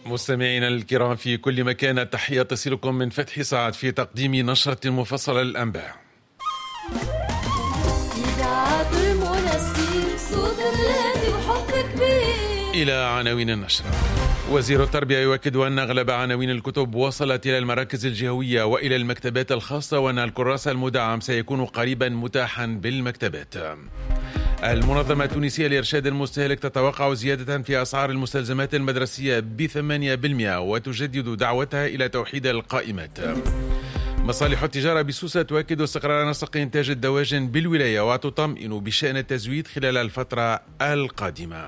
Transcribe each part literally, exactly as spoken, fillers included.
مستمعينا الكرام في كل مكان، تحية تصلكم من فتح سعد في تقديم نشرة مفصلة للأنباء. إلى عناوين النشرة. وزير التربية يؤكد أن أغلب عناوين الكتب وصلت إلى المراكز الجهوية وإلى المكتبات الخاصة، وأن الكراس المدعم سيكون قريبا متاحا بالمكتبات. المنظمة التونسية لإرشاد المستهلك تتوقع زيادة في أسعار المستلزمات المدرسية بثمانية بالمئة وتجدد دعوتها إلى توحيد القائمات. مصالح التجارة بسوسة تؤكد استقرار نسق إنتاج الدواجن بالولاية وتطمئن بشأن التزويد خلال الفترة القادمة.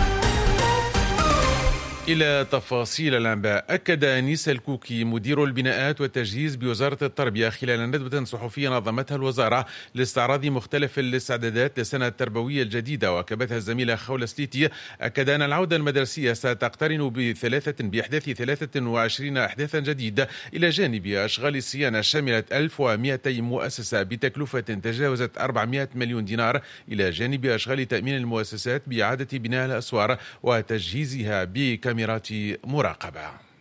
إلى تفاصيل الأنباء. أكد أنيس الكوكي مدير البناءات والتجهيز بوزارة التربية خلال ندوة صحفية نظمتها الوزارة لاستعراض مختلف الاستعدادات للسنة التربوية الجديدة وكبتها الزميلة خولة سليتي، أكد أن العودة المدرسية ستقترن بثلاثة بإحداث ثلاثة وعشرين أحداثا جديدة إلى جانب أشغال الصيانة شملت ألف ومئتي مؤسسة بتكلفة تجاوزت أربعمئة مليون دينار، إلى جانب أشغال تأمين المؤسسات بإعادة بناء الأسوار وتجهيزها بكاميرات مراقبة.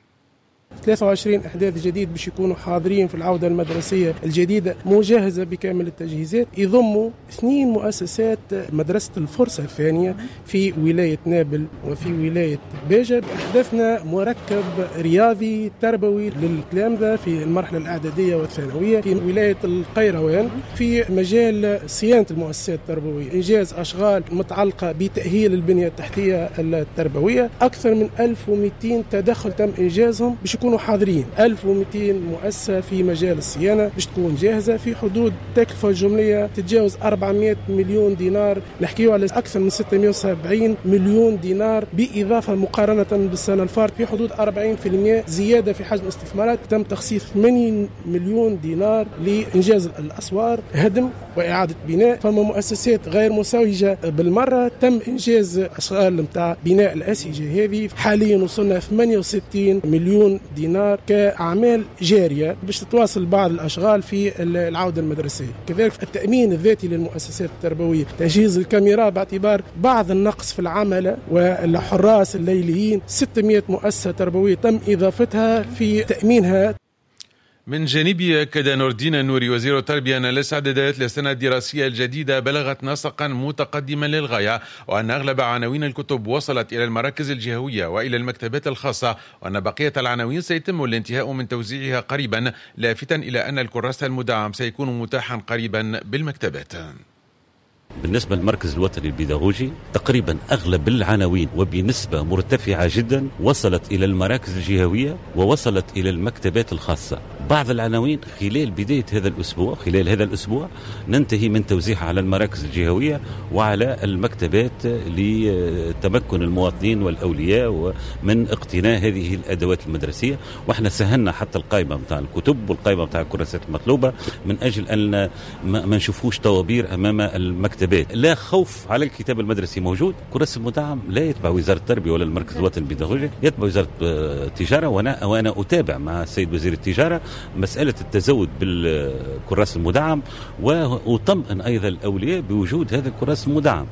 ثلاثة وعشرين إحداث جديد باش يكونوا حاضرين في العودة المدرسية الجديدة مجهزة بكامل التجهيزات، يضموا اثنين مؤسسات مدرسة الفرصة الثانية في ولاية نابل وفي ولاية باجة. أحدثنا مركب رياضي تربوي للتلامذة في المرحلة الإعدادية والثانوية في ولاية القيروان في مجال صيانة المؤسسات التربوية، إنجاز أشغال متعلقة بتأهيل البنية التحتية التربوية. أكثر من ألف ومئتين تدخل تم إنجازهم باش يكونوا حاضرين. ألف ومئتين مؤسسة في مجال الصيانة باش تكون جاهزة في حدود تكلفة جملية تتجاوز أربعمئة مليون دينار، نحكيو على أكثر من ستمئة وسبعين مليون دينار، بإضافة مقارنة بالسنة الفارطة في حدود أربعين بالمئة زيادة في حجم الاستثمارات. تم تخصيص ثمانين مليون دينار لإنجاز الأسوار، هدم وإعادة بناء. فما مؤسسات غير مسوجة بالمرة تم إنجاز أشغال متاع بناء الأسيجة هذه. حاليا وصلنا ثمانية وستين مليون دينار كأعمال جارية باش تتواصل بعض الأشغال في العودة المدرسية. كذلك التأمين الذاتي للمؤسسات التربوية، تجهيز الكاميرات باعتبار بعض النقص في العمل والحراس الليليين. ستمئة مؤسسة تربوية تم إضافتها في تأمينها. من جانبه أكد نور الدين النوري وزير التربية أن الاستعدادات للسنة الدراسية الجديدة بلغت نسقا متقدما للغاية، وأن أغلب عناوين الكتب وصلت إلى المراكز الجهوية وإلى المكتبات الخاصة، وأن بقية العناوين سيتم الانتهاء من توزيعها قريبا، لافتا إلى أن الكراس المدعم سيكون متاحا قريبا بالمكتبات. بالنسبة للمركز الوطني البيداغوجي تقريبا أغلب العناوين وبنسبة مرتفعة جدا وصلت إلى المراكز الجهوية ووصلت إلى المكتبات الخاصة. بعض العناوين خلال بداية هذا الأسبوع خلال هذا الأسبوع ننتهي من توزيعها على المراكز الجهوية وعلى المكتبات لتمكن المواطنين والأولياء من اقتناء هذه الأدوات المدرسية. وإحنا سهلنا حتى القائمة متاع الكتب والقائمة متاع الكراسات المطلوبة من أجل أن ما نشوفوش طوابير أمام المكتبات. لا خوف على الكتاب المدرسي موجود. كراس المدعم لا يتبع وزارة التربية ولا المركز الوطني البيداغوجي، يتبع وزارة التجارة، وأنا وأنا أتابع مع السيد وزير التجارة مسألة التزود بالكراس المدعم، وأطمئن أيضا الأولياء بوجود هذا الكراس المدعم.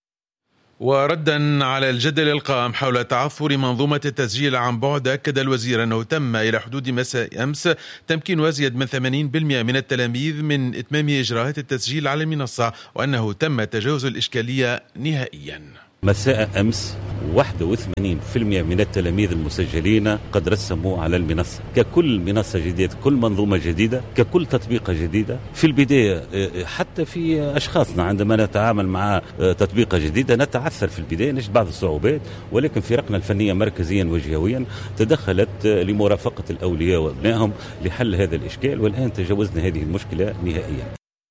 وردا على الجدل القائم حول تعثر منظومة التسجيل عن بعد، أكد الوزير أنه تم إلى حدود مساء أمس تمكين أزيد من ثمانين بالمئة من التلاميذ من إتمام إجراءات التسجيل على المنصة، وأنه تم تجاوز الإشكالية نهائيا. مساء أمس واحد وثمانين بالمئة من التلاميذ المسجلين قد رسموا على المنصة. ككل منصة جديدة، كل منظومة جديدة، ككل تطبيقة جديدة. في البداية حتى في أشخاصنا عندما نتعامل مع تطبيقة جديدة نتعثر في البداية، نجد بعض الصعوبات، ولكن فرقنا الفنية مركزيا وجهويا تدخلت لمرافقة الأولياء وأبنائهم لحل هذا الإشكال، والآن تجاوزنا هذه المشكلة نهائيا.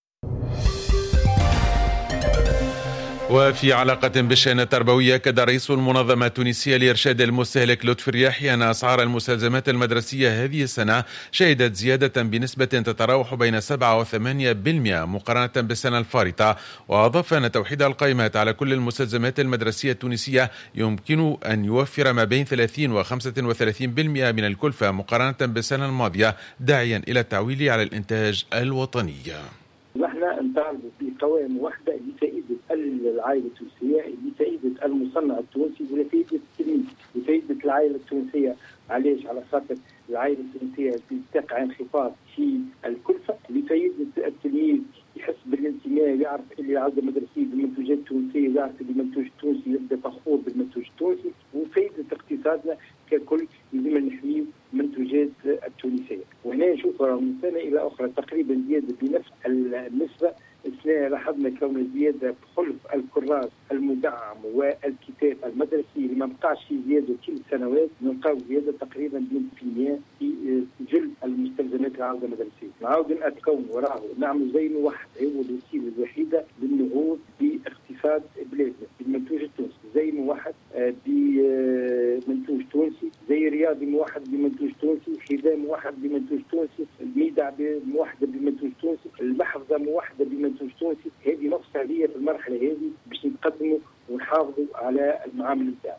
وفي علاقة بالشأن التربوي، أكد رئيس المنظمة التونسية لإرشاد المستهلك لطفي الرياحي أن أسعار المستلزمات المدرسية هذه السنة شهدت زيادة بنسبة تتراوح بين سبعة وثمانية بالمئة مقارنة بالسنة الفارطة، وأضاف أن توحيد القائمات على كل المستلزمات المدرسية التونسية يمكن أن يوفر ما بين ثلاثين وخمسة وثلاثين بالمئة من الكلفة مقارنة بالسنة الماضية، داعيا إلى التعويل على الإنتاج الوطني. نحن نطالب بقوائم واحدة لفائدة العائلة التونسية، لفائدة المصنع التونسي ولفائدة التلميذ، لفائدة العائلة التونسية. علاش؟ على خاطر العائلة التونسية تقع انخفاض في الكلفة لفائدة التلميذ يحس بالانتماء، يعرف اللي العودة المدرسية بالمنتوجات التونسية، يعرف اللي المنتوج التونسي يبدا فخور بالمنتوج التونسي، وفائدة اقتصادنا ككل لازم نحميه المنتوجات التونسية. وهنا نشوف من سنة إلى أخرى تقريبا زيادة بنفس النسبة. السنة لاحظنا كون زيادة بخلف الكراس المدعم والكتاب المدرسي اللي ما بقاش في زيادة كل السنوات، نلقاو زيادة تقريبا اثنين بالمئة في جل المستلزمات العودة المدرسية. نعاود نتكون وراه نعمل زي واحد، هو الوسيلة الوحيدة للنهوض باقتصاد بلادنا بالمنتوج التونسي، زي موحد بمنتوج تونسي، زي رياضي موحد بمنتوج تونسي، حذاء موحد بمنتوج تونسي، الميدع موحدة بمنتوج تونسي، المحفظة موحدة بمنتوج تونسي. هذه نقطة هذه في المرحلة هذه باش نقدموا ونحافظوا على المعامل نتاعنا.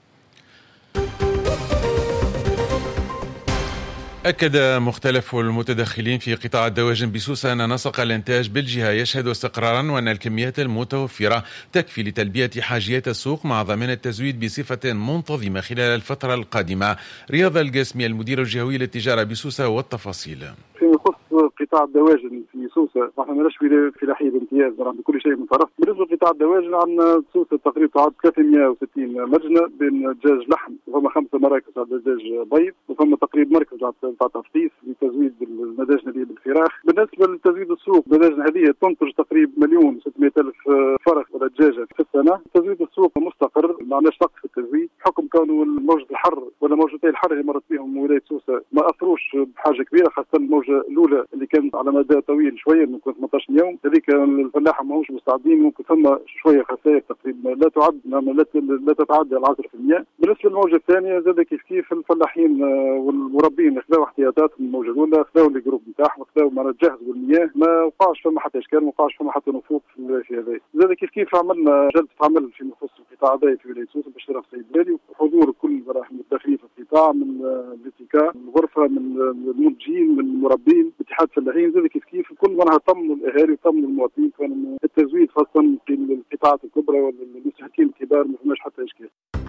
أكد مختلف المتدخلين في قطاع الدواجن بسوسة أن نسق الإنتاج بالجهة يشهد استقرارا، وأن الكميات المتوفرة تكفي لتلبية حاجيات السوق مع ضمان التزويد بصفة منتظمة خلال الفترة القادمة. رياض القاسمي المدير الجهوي للتجارة بسوسة والتفاصيل. فيما يخص قطاع الدواجن في سوسة نحن مالناش فلاحية بامتياز، نعم بكل شيء مترف. بالنسبة لقطاع الدواجن عندنا سوسة تقريبا تعد ثلاثمئة وستين مجنة بين دجاج لحم، وفما خمسة مراكز على دجاج بيض، وفما تقريبا مركز تاع تفطيس لتزويد المداجن هذه بالفراخ. بالنسبة لتزويد السوق المداجن هذه تنتج تقريبا مليون وستمئة ألف فرخ ولا دجاجة في السنة. تزويد السوق مستقر، ما عندناش نقص في التزويد حكم كونه موجة الحر ولا موجتي الحر اللي مرت بهم ولاية سوسة ما أثروش بحاجة كبيرة، خاصة الموجة الأولى اللي كانت على مدى طويل شويه ممكن ثمانية عشر يوم، هذيك الفلاحه ماهوش مستعدين، ممكن ثم شويه خسائر تقريبا لا تعد لا تتعدى العشرة في المئة. بالنسبه للموجه الثانيه زاد كيف كيف الفلاحين والمربين خذوا احتياطات من الموجه الاولى، خذوا الجروب نتاعهم، خذوا معناتها جهزوا المياه، ما وقعش فما حتى اشكال، ما وقعش فما حتى نفوق في هذا. زاد كيف كيف عملنا جلسه عمل فيما يخص القطاع هذا في ولايه سوسه باشراف السيد البالي وحضور كل المتدخلين في القطاع من الاتيكا، من الغرفه، من المنتجين، من المربين، اتحاد الفلاحين. زاد كيف كيف كل مرة طمنوا الاهالي وطمنوا المواطنين كان التزويد خاصه في القطاعات الكبرى والمستهلكين الكبار ما فماش حتى اشكال.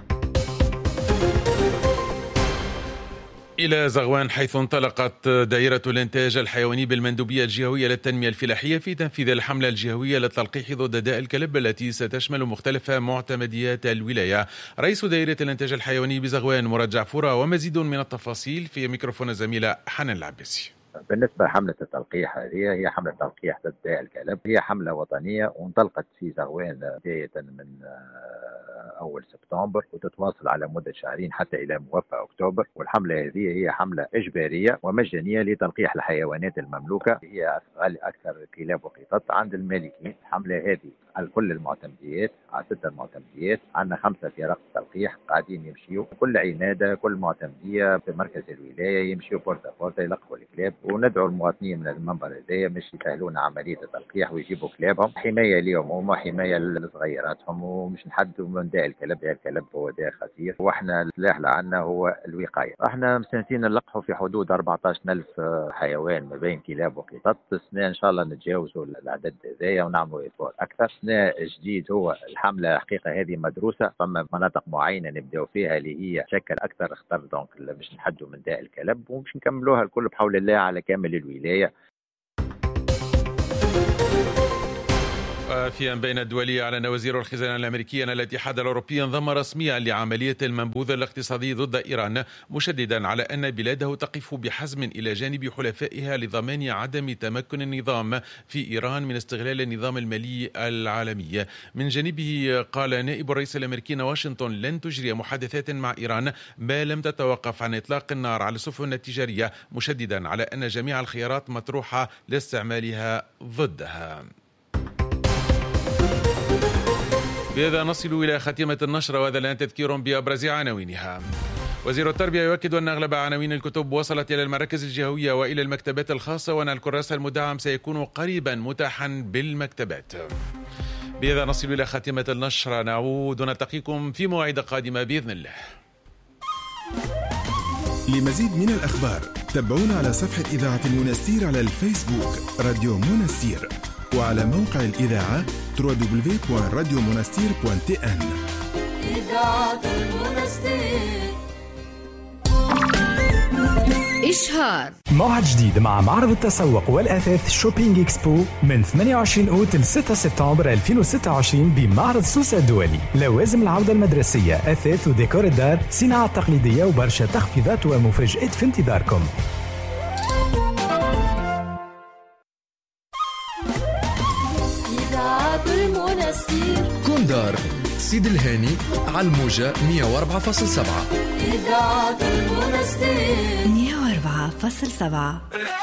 إلى زغوان حيث انطلقت دائرة الإنتاج الحيواني بالمندوبية الجهوية للتنمية الفلاحية في تنفيذ الحملة الجهوية للتلقيح ضد داء الكلب التي ستشمل مختلف معتمديات الولاية. رئيس دائرة الإنتاج الحيواني بزغوان مراد جعفورة، ومزيد من التفاصيل في ميكروفون الزميلة حنان العباسي. بالنسبة لحملة التلقيح هذه هي حملة تلقيح ضد داء الكلب، هي حملة وطنية وانطلقت في زغوان بداية من أول سبتمبر وتتواصل على مدة شهرين حتى إلى موفى أكتوبر. والحملة هذه هي حملة إجبارية ومجانية لتلقيح الحيوانات المملوكة، هي أكثر كلاب وقطط عند المالكين. الحملة هذه على كل المعتمديات، على ستة المعتمديات، عندنا خمسة فرق تلقيح قاعدين يمشيوا كل عنادة، كل معتمدية في مركز الولاية يمشيوا بورتا بورتا يلقحوا الكلاب. وندعو المواطنين من المنبر هذايا باش يسهلون عملية التلقيح ويجيبوا كلابهم، حماية لهم وحماية لصغيراتهم، ومش نحدوا من داء الكلب. داء الكلب هو داء خطير، واحنا السلاح اللي عندنا هو الوقاية. احنا مستنسين نلقحوا في حدود أربعة عشر ألف حيوان ما بين كلاب وقطط. السنة ان شاء الله نتجاوزوا العدد هذايا ونعملوا إفور أكثر. السنة جديد هو الحملة حقيقة هذه مدروسة، فما مناطق معينة نبداو فيها اللي هي شكل أكثر خطر، دونك باش نحدوا من داء الكلب ومش نكملوها الكل بحول الله على كامل الولاية. في أنبائنا الدولية، أعلن وزير الخزانة الأمريكي أن الاتحاد الأوروبي انضم رسميا لعملية المنبوذ الاقتصادي ضد إيران، مشددا على أن بلاده تقف بحزم إلى جانب حلفائها لضمان عدم تمكن النظام في إيران من استغلال النظام المالي العالمي. من جانبه قال نائب الرئيس الأمريكي واشنطن لن تجري محادثات مع إيران ما لم تتوقف عن إطلاق النار على السفن التجارية، مشددا على أن جميع الخيارات مطروحة لاستعمالها ضدها. بهذا نصل إلى خاتمة النشرة، وهذا الآن تذكير بأبرز عناوينها. وزير التربية يؤكد أن أغلب عناوين الكتب وصلت إلى المراكز الجهوية وإلى المكتبات الخاصة، وأن الكراس المدعم سيكون قريبا متاحا بالمكتبات. بهذا نصل إلى خاتمة النشرة، نعود نلتقيكم في مواعيد قادمة بإذن الله. لمزيد من الأخبار تابعونا على صفحة إذاعة المنستير على الفيسبوك راديو منستير، وعلى موقع الإذاعة دبليو دبليو دبليو دوت راديو منستير دوت تي إن. إذاعة المنستير. إشهار. موعد جديد مع معرض التسوق والأثاث شوبينج إكسبو من ثمانية وعشرين أوت ل ستة سبتمبر ألفين وستة وعشرين بمعرض سوسة الدولي. لوازم العودة المدرسية، أثاث وديكور الدار، صناعة تقليدية وبرشا تخفيضات ومفاجآت في انتظاركم. كوندار سيد الهاني على الموجة مية وأربعة فاصلة سبعة. إذاعة المنستير مية وأربعة فاصلة سبعة.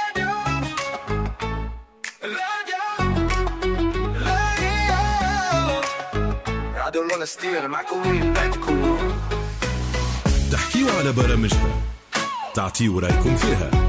راديو المنستير معكم بدكم تحكيوا على برامجها، تعطيوا رأيكم فيها.